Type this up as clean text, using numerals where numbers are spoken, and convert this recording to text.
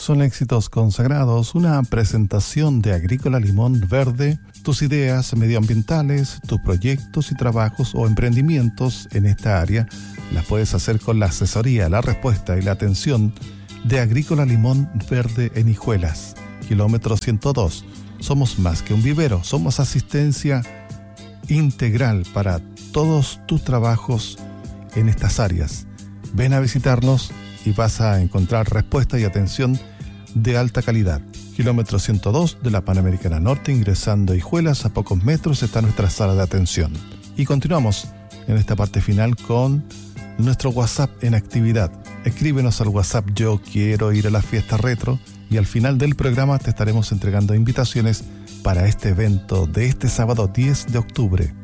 Son éxitos consagrados, una presentación de Agrícola Limón Verde. Tus ideas medioambientales, tus proyectos y trabajos o emprendimientos en esta área las puedes hacer con la asesoría, la respuesta y la atención de Agrícola Limón Verde en Hijuelas, kilómetro 102. Somos más que un vivero, somos asistencia integral para todos tus trabajos en estas áreas. Ven a visitarnos y vas a encontrar respuesta y atención de alta calidad. Kilómetro 102 de la Panamericana Norte, ingresando a Hijuelas, a pocos metros está nuestra sala de atención. Y continuamos en esta parte final con nuestro WhatsApp en actividad. Escríbenos al WhatsApp Yo Quiero Ir a la Fiesta Retro y al final del programa te estaremos entregando invitaciones para este evento de este sábado 10 de octubre.